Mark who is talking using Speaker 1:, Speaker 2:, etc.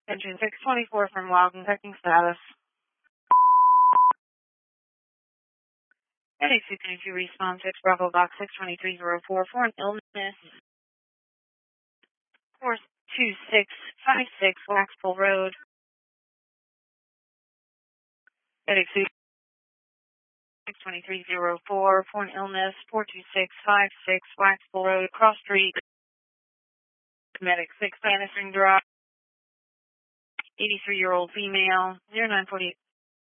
Speaker 1: Engine 624 from Loudon, checking status. At 8232 response 6 Bravo Box 62304 for an illness. 42656 Waxpool Road. At 62304 for an illness. 42656 Waxpool Road, Cross Street. Medic 6 Bannister Drive. 83-year-old female. 0948